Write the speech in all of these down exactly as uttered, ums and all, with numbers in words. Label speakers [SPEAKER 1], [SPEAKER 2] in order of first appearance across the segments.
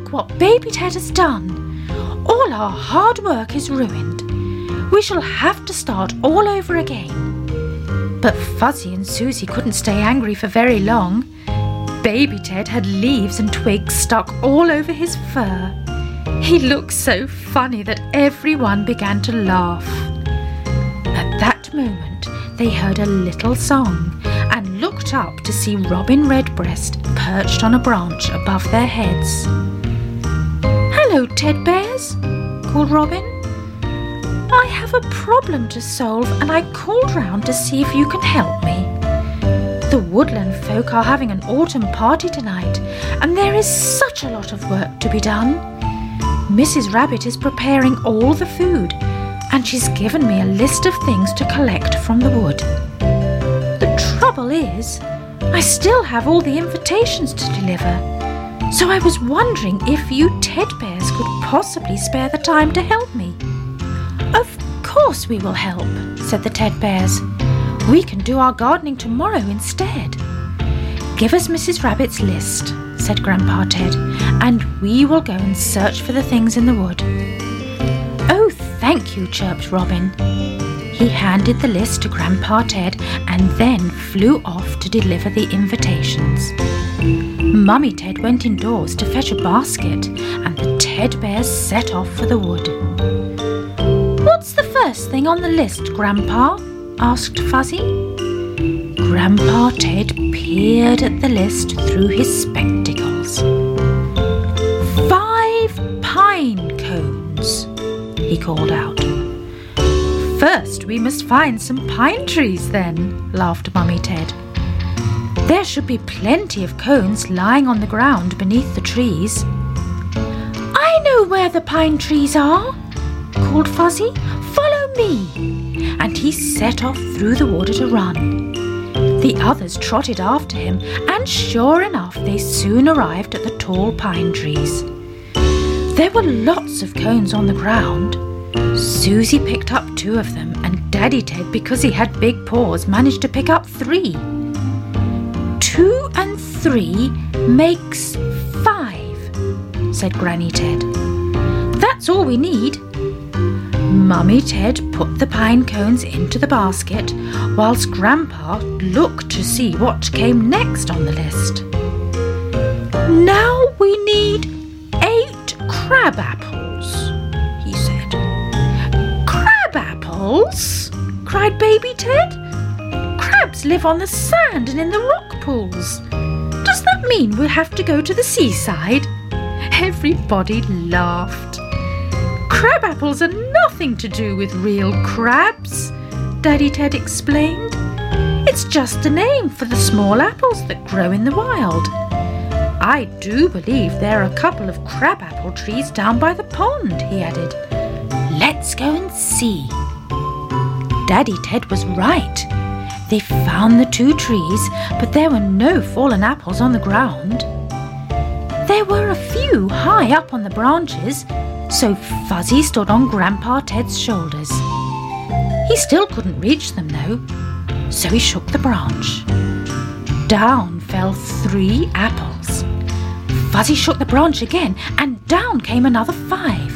[SPEAKER 1] look what Baby Ted has done. All our hard work is ruined. We shall have to start all over again." But Fuzzy and Susie couldn't stay angry for very long. Baby Ted had leaves and twigs stuck all over his fur. He looked so funny that everyone began to laugh. At that moment, they heard a little song and looked up to see Robin Redbreast perched on a branch above their heads. "Hello, Ted Bears," called Robin. "I have a problem to solve and I called round to see if you can help me. The woodland folk are having an autumn party tonight and there is such a lot of work to be done. Missus Rabbit is preparing all the food and she's given me a list of things to collect from the wood. The trouble is, I still have all the invitations to deliver, so I was wondering if you Ted Bears could possibly spare the time to help me." "Of course we will help," said the Ted Bears. "We can do our gardening tomorrow instead." "Give us Missus Rabbit's list," said Grandpa Ted, "and we will go and search for the things in the wood." "Oh, thank you," chirped Robin. He handed the list to Grandpa Ted and then flew off to deliver the invitations. Mummy Ted went indoors to fetch a basket and the Ted Bears set off for the wood. "What's the first thing on the list, Grandpa?" asked Fuzzy. Grandpa Ted peered at the list through his spectacles. "Five pine cones," he called out. "First we must find some pine trees then," laughed Mummy Ted. "There should be plenty of cones lying on the ground beneath the trees." "I know where the pine trees are," called Fuzzy. "Follow me." And he set off through the wood at a run. The others trotted after him, and sure enough they soon arrived at the tall pine trees. There were lots of cones on the ground. Susie picked up two of them, and Daddy Ted, because he had big paws, managed to pick up three. "Two and three makes five," said Granny Ted. "That's all we need." Mummy Ted put the pine cones into the basket, whilst Grandpa looked to see what came next on the list. "Now we need eight crab apples," he said. "Crab apples?" cried Baby Ted. "Crabs live on the sand and in the rock pools. Does that mean we'll have to go to the seaside?" Everybody laughed. "Crab apples are nothing to do with real crabs," Daddy Ted explained. "It's just a name for the small apples that grow in the wild. I do believe there are a couple of crab apple trees down by the pond," he added. "Let's go and see." Daddy Ted was right. They found the two trees, but there were no fallen apples on the ground. There were a few high up on the branches, so Fuzzy stood on Grandpa Ted's shoulders. He still couldn't reach them though, so he shook the branch. Down fell three apples. Fuzzy shook the branch again, and down came another five.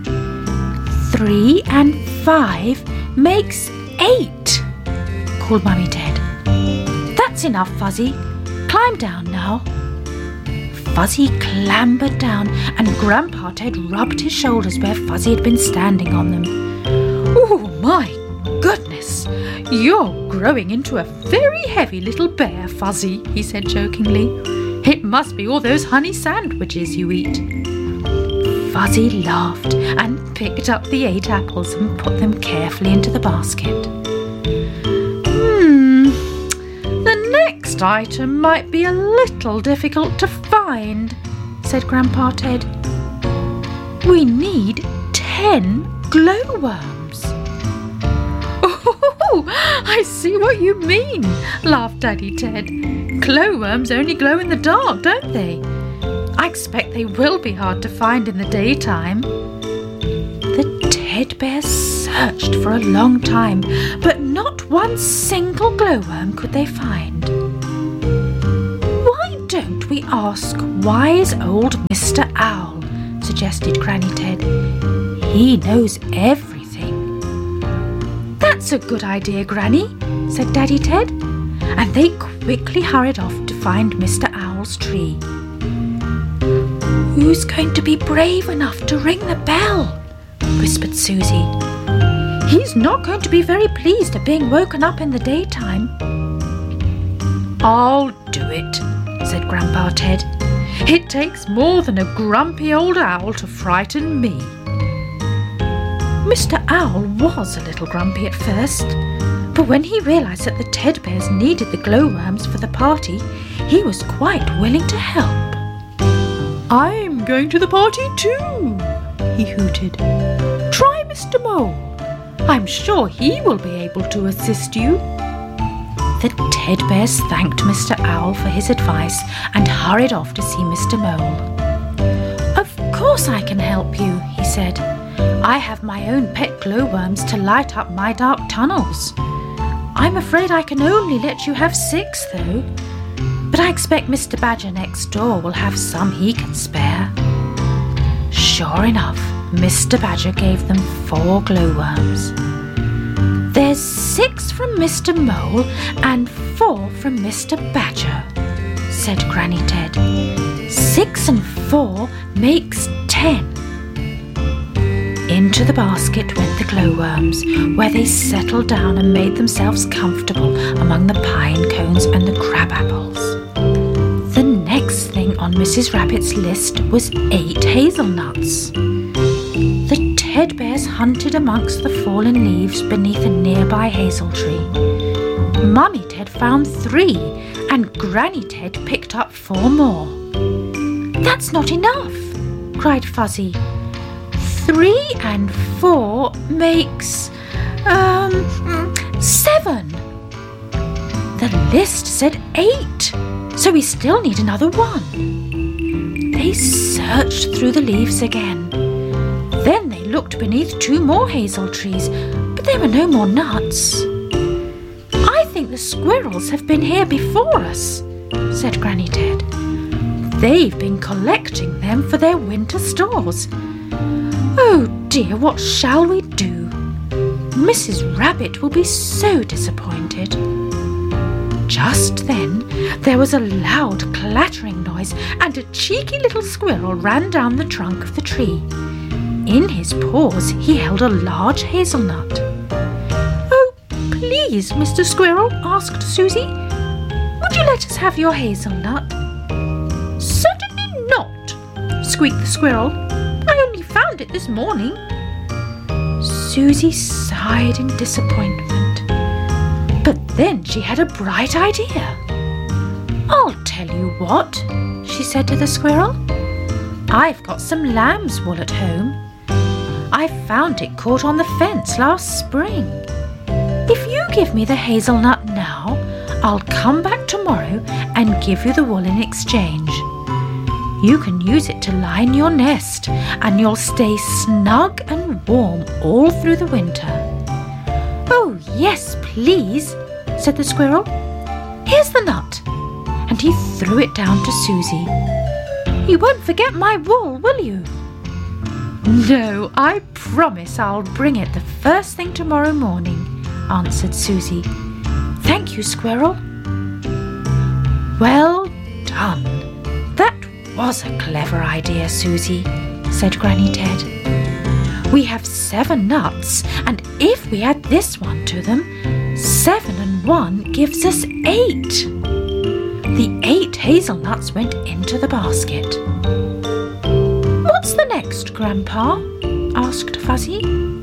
[SPEAKER 1] "Three and five makes eight," called Mummy Ted. "That's enough, Fuzzy. Climb down now." Fuzzy clambered down, and Grandpa Ted rubbed his shoulders where Fuzzy had been standing on them. "Oh, my goodness! You're growing into a very heavy little bear, Fuzzy," he said jokingly. "It must be all those honey sandwiches you eat." Fuzzy laughed and picked up the eight apples and put them carefully into the basket. Hmm, the next item might be a little difficult to find, said Grandpa Ted. "We need ten glowworms." "Oh, I see what you mean," laughed Daddy Ted. "Glowworms only glow in the dark, don't they? I expect they will be hard to find in the daytime." The Ted Bears searched for a long time, but not one single glowworm could they find. "Why don't we ask wise old Mister Owl, suggested Granny Ted. He knows everything. That's a good idea, Granny, said Daddy Ted, and they quickly hurried off to find Mister Owl's tree. Who's going to be brave enough to ring the bell? Whispered Susie. He's not going to be very pleased at being woken up in the daytime. I'll do it, said Grandpa Ted. It takes more than a grumpy old owl to frighten me. Mister Owl was a little grumpy at first, but when he realised that the Ted Bears needed the glowworms for the party, he was quite willing to help. I'm going to the party too, he hooted. Try Mister Mole. I'm sure he will be able to assist you. The Ted Bears thanked Mister Owl for his advice and hurried off to see Mister Mole. Of course I can help you, he said. I have my own pet glowworms to light up my dark tunnels. I'm afraid I can only let you have six, though. But I expect Mister Badger next door will have some he can spare. Sure enough, Mister Badger gave them four glowworms. There's six from Mister Mole and four from Mister Badger, said Granny Ted. Six and four makes ten. Into the basket went the glowworms, where they settled down and made themselves comfortable among the pine cones and the crab apples. The next thing on Missus Rabbit's list was eight hazelnuts. The Ted Bears hunted amongst the fallen leaves beneath a nearby hazel tree. Mummy Ted found three, and Granny Ted picked up four more. That's not enough, cried Fuzzy. Three and four makes, um, seven. The list said eight, so we still need another one. They searched through the leaves again. Then they looked beneath two more hazel trees, but there were no more nuts. I think the squirrels have been here before us, said Granny Ted. They've been collecting them for their winter stores. Oh dear, what shall we do? Missus Rabbit will be so disappointed. Just then, there was a loud clattering noise, and a cheeky little squirrel ran down the trunk of the tree. In his paws, he held a large hazelnut. Oh, please, Mister Squirrel, asked Susie, would you let us have your hazelnut? Certainly not, squeaked the squirrel. I only found it this morning. Susie sighed in disappointment. But then she had a bright idea. I'll tell you what, she said to the squirrel. I've got some lamb's wool at home. I found it caught on the fence last spring. If you give me the hazelnut now, I'll come back tomorrow and give you the wool in exchange. You can use it to line your nest, and you'll stay snug and warm all through the winter. Oh, yes, please, said the squirrel. Here's the nut. And he threw it down to Susie. You won't forget my wool, will you? No, I promise I'll bring it the first thing tomorrow morning, answered Susie. Thank you, Squirrel. Well done. That was a clever idea, Susie, said Granny Ted. We have seven nuts, and if we add this one to them, seven and one gives us eight. The eight hazelnuts went into the basket. What's the next, Grandpa? Asked Fuzzy.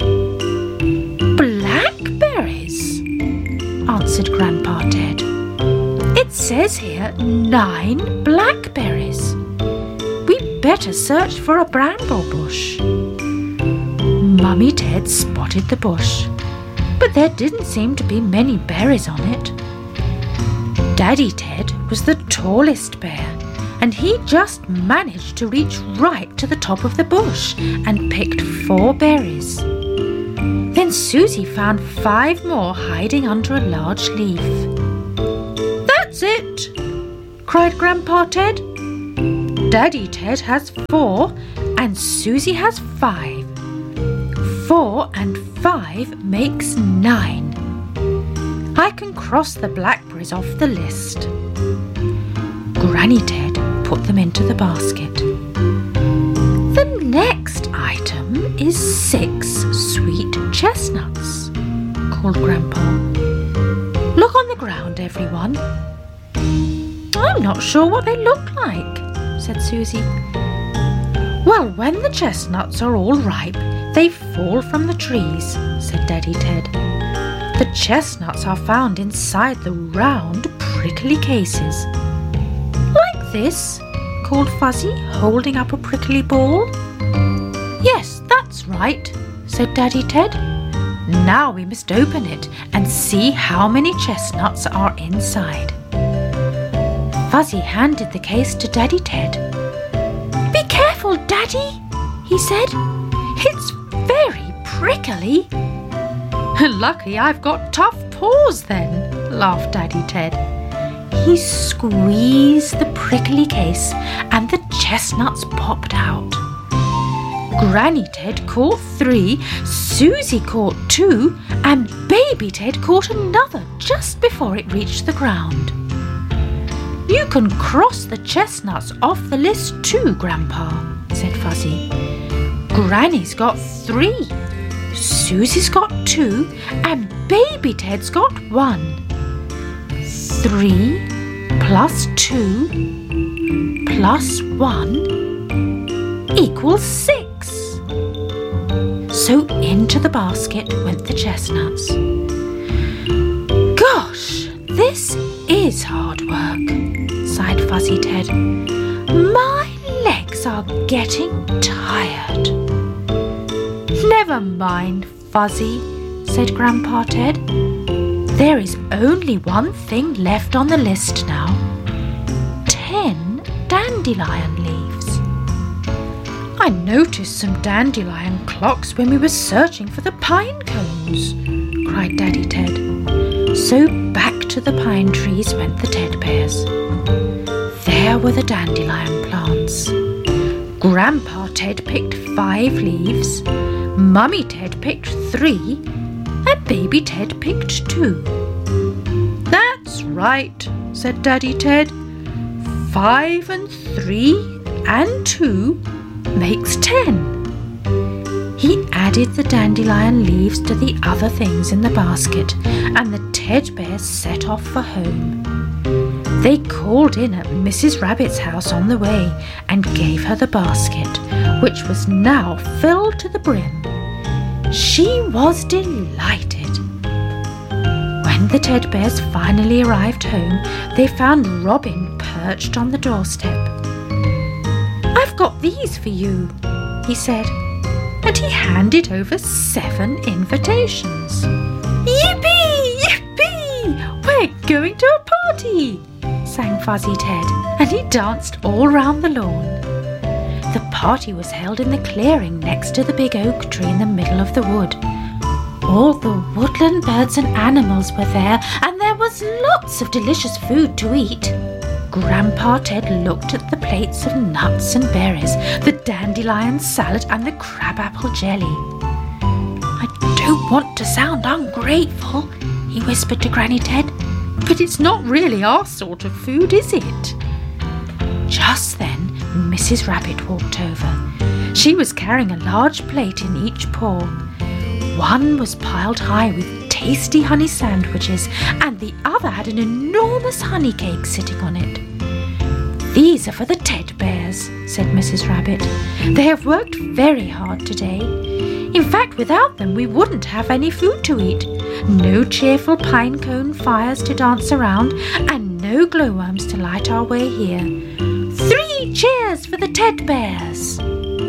[SPEAKER 1] Blackberries, answered Grandpa Ted. It says here nine blackberries. We'd better search for a bramble bush. Mummy Ted spotted the bush, but there didn't seem to be many berries on it. Daddy Ted was the tallest bear, and he just managed to reach right to the top of the bush and picked four berries. Then Susie found five more hiding under a large leaf. That's it, cried Grandpa Ted. Daddy Ted has four and Susie has five. Four and five makes nine. I can cross the blackberries off the list. Granny Ted put them into the basket. The next item is six sweet chestnuts, called Grandpa. Look on the ground, everyone. I'm not sure what they look like, said Susie. Well, when the chestnuts are all ripe, they fall from the trees, said Daddy Ted. The chestnuts are found inside the round, prickly cases. Like this, called Fuzzy, holding up a prickly ball. Yes, that's right, said Daddy Ted. Now we must open it and see how many chestnuts are inside. Fuzzy handed the case to Daddy Ted. Be careful, Daddy, he said. It's very prickly. Lucky I've got tough paws then, laughed Daddy Ted. He squeezed the prickly case and the chestnuts popped out. Granny Ted caught three, Susie caught two, and Baby Ted caught another just before it reached the ground. You can cross the chestnuts off the list too, Grandpa, said Fuzzy. Granny's got three, Susie's got two, and Baby Ted's got one. Three plus two plus one equals six. So into the basket went the chestnuts. Gosh, this is hard work, sighed Fuzzy Ted. My legs are getting tired. Never mind, Fuzzy, said Grandpa Ted. There is only one thing left on the list now. Ten dandelion leaves. I noticed some dandelion clocks when we were searching for the pine cones, cried Daddy Ted. So back to the pine trees went the Ted Bears. There were the dandelion plants. Grandpa Ted picked five leaves, Mummy Ted picked three, and Baby Ted picked two. That's right, said Daddy Ted. Five and three and two makes ten. He added the dandelion leaves to the other things in the basket, and the Ted Bears set off for home. They called in at Missus Rabbit's house on the way and gave her the basket, which was now filled to the brim. She was delighted. When the Ted Bears finally arrived home, they found Robin perched on the doorstep. I've got these for you, he said, and he handed over seven invitations. Yippee! Yippee! We're going to a party, sang Fuzzy Ted, and he danced all round the lawn. The party was held in the clearing next to the big oak tree in the middle of the wood. All the woodland birds and animals were there, and there was lots of delicious food to eat. Grandpa Ted looked at the plates of nuts and berries, the dandelion salad and the crabapple jelly. I don't want to sound ungrateful, he whispered to Granny Ted, but it's not really our sort of food, is it? Just then, Missus Rabbit walked over. She was carrying a large plate in each paw. One was piled high with tasty honey sandwiches, and the other had an enormous honey cake sitting on it. These are for the Ted Bears, said Missus Rabbit. They have worked very hard today. In fact, without them we wouldn't have any food to eat. No cheerful pine cone fires to dance around, and no glowworms to light our way here. Three cheers for the Ted Bears!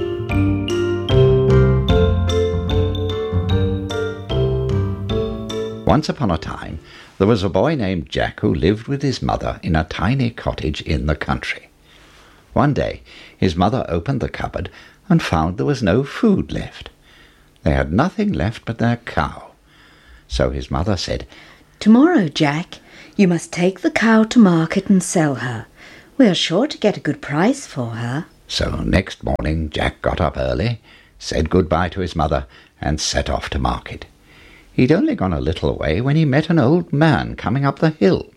[SPEAKER 2] Once upon a time, there was a boy named Jack who lived with his mother in a tiny cottage in the country. One day, his mother opened the cupboard and found there was no food left. They had nothing left but their cow. So his mother said,
[SPEAKER 3] "Tomorrow, Jack, you must take the cow to market and sell her. We're sure to get a good price for her.
[SPEAKER 2] So next morning Jack got up early, said good-bye to his mother, and set off to market. He'd only gone a little way when he met an old man coming up the hill.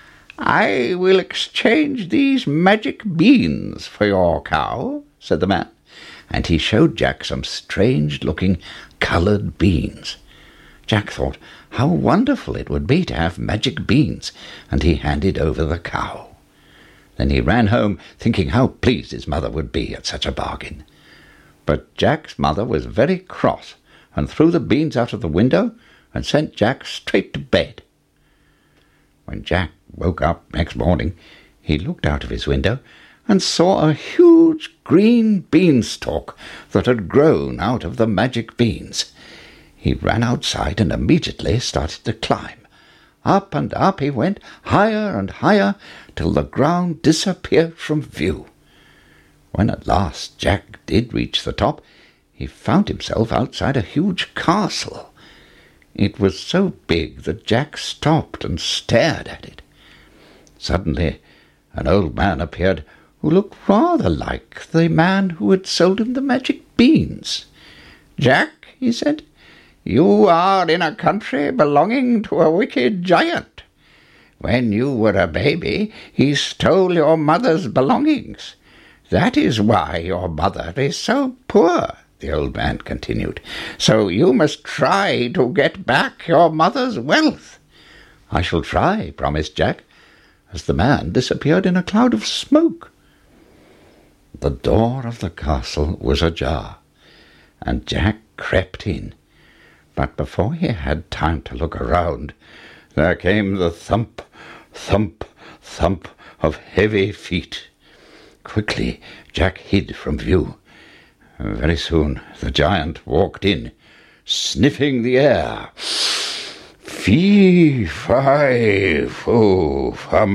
[SPEAKER 2] "I will exchange these magic beans for your cow," said the man, and he showed Jack some strange-looking coloured beans. Jack thought how wonderful it would be to have magic beans, and he handed over the cow. Then he ran home, thinking how pleased his mother would be at such a bargain. But Jack's mother was very cross, and threw the beans out of the window, and sent Jack straight to bed. When Jack woke up next morning, he looked out of his window and saw a huge green beanstalk that had grown out of the magic beans. He ran outside and immediately started to climb. Up and up he went, higher and higher, till the ground disappeared from view. When at last Jack did reach the top, he found himself outside a huge castle. It was so big that Jack stopped and stared at it. Suddenly an old man appeared who looked rather like the man who had sold him the magic beans. "Jack," he said, "you are in a country belonging to a wicked giant. When you were a baby, he stole your mother's belongings. That is why your mother is so poor," the old man continued. "So you must try to get back your mother's wealth." "I shall try," promised Jack, as the man disappeared in a cloud of smoke. The door of the castle was ajar, and Jack crept in. But before he had time to look around, there came the thump, thump, thump of heavy feet. Quickly Jack hid from view. Very soon the giant walked in, sniffing the air. "Fee, fi, fo,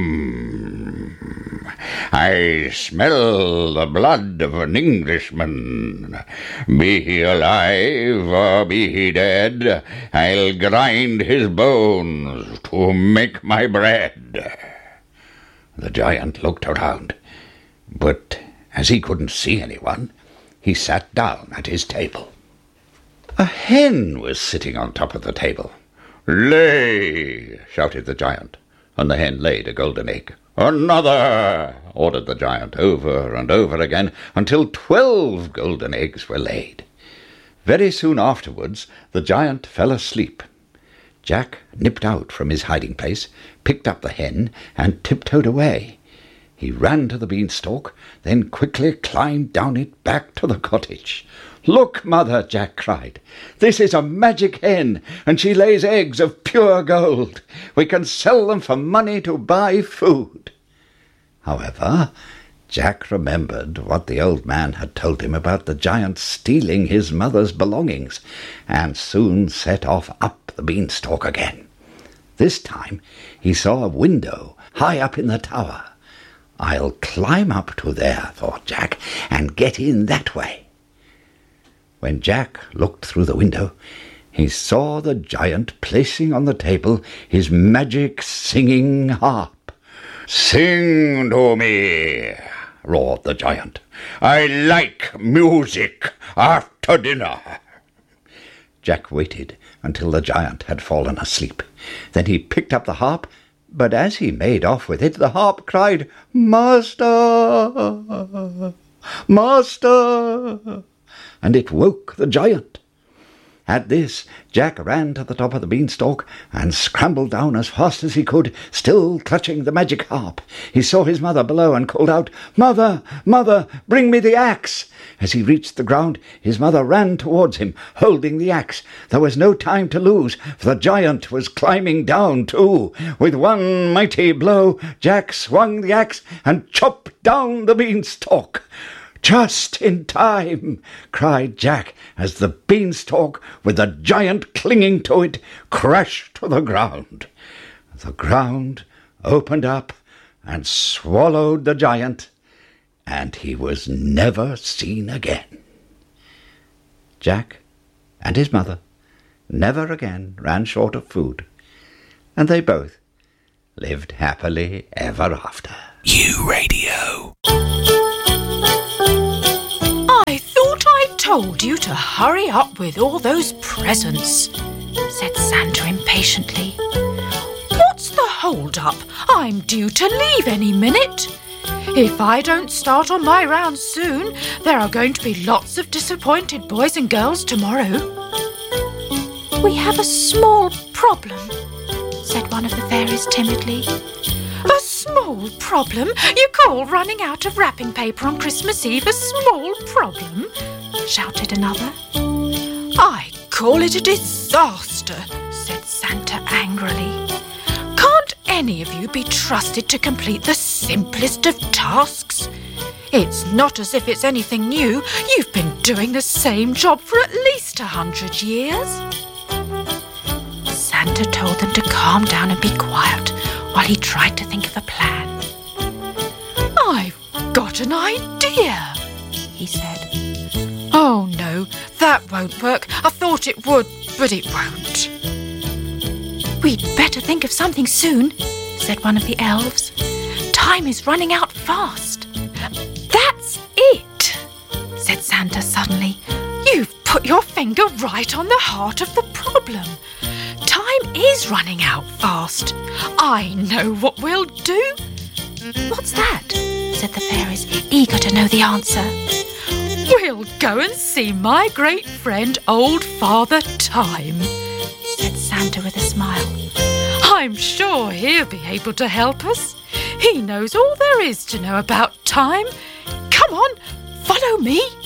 [SPEAKER 2] fum. I smell the blood of an Englishman. Be he alive or be he dead, I'll grind his bones to make my bread." The giant looked around, but as he couldn't see anyone, he sat down at his table. A hen was sitting on top of the table. "Lay!" shouted the giant, and the hen laid a golden egg. "Another!" ordered the giant, over and over again, until twelve golden eggs were laid. Very soon afterwards the giant fell asleep. Jack nipped out from his hiding-place, picked up the hen, and tiptoed away. He ran to the beanstalk, then quickly climbed down it back to the cottage. "Look, mother," Jack cried. "This is a magic hen, and she lays eggs of pure gold. We can sell them for money to buy food." However, Jack remembered what the old man had told him about the giant stealing his mother's belongings, and soon set off up the beanstalk again. This time he saw a window high up in the tower. "I'll climb up to there," thought Jack, "and get in that way." When Jack looked through the window, he saw the giant placing on the table his magic singing harp. "Sing to me," roared the giant. "I like music after dinner." Jack waited until the giant had fallen asleep. Then he picked up the harp, but as he made off with it, the harp cried, "Master! Master!" and it woke the giant. At this, Jack ran to the top of the beanstalk and scrambled down as fast as he could, still clutching the magic harp. He saw his mother below and called out, "Mother, mother, bring me the axe!" As he reached the ground, his mother ran towards him, holding the axe. There was no time to lose, for the giant was climbing down too. With one mighty blow, Jack swung the axe and chopped down the beanstalk. "Just in time!" cried Jack, as the beanstalk, with the giant clinging to it, crashed to the ground. The ground opened up and swallowed the giant, and he was never seen again. Jack and his mother never again ran short of food, and they both lived happily ever after.
[SPEAKER 4] U Radio.
[SPEAKER 1] I thought I told you to hurry up with all those presents, said Santa impatiently. What's the hold-up? I'm due to leave any minute. If I don't start on my round soon, there are going to be lots of disappointed boys and girls tomorrow. We have a small problem, said one of the fairies timidly. A small problem? You call running out of wrapping paper on Christmas Eve a small problem? Shouted another. I call it a disaster, said Santa angrily. Can't any of you be trusted to complete the simplest of tasks? It's not as if it's anything new. You've been doing the same job for at least a hundred years. Santa told them to calm down and be quiet while he tried to think of a plan. I've got an idea, he said. Oh no, that won't work. I thought it would, but it won't. We'd better think of something soon, said one of the elves. Time is running out fast. That's it, said Santa suddenly. You've put your finger right on the heart of the problem. Time is running out fast. I know what we'll do. What's that? Said the fairies, eager to know the answer. We'll go and see my great friend, Old Father Time, said Santa with a smile. I'm sure he'll be able to help us. He knows all there is to know about time. Come on, follow me.